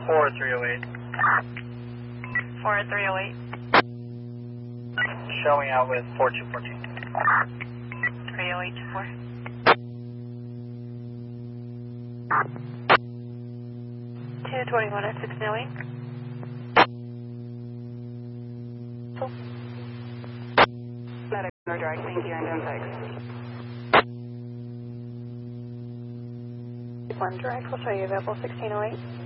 4308. 4308. Showing out with 4214. 30824. 221 at 608. Medic, no drag, thank you, and don't fix. One direct, we'll show you available 1608.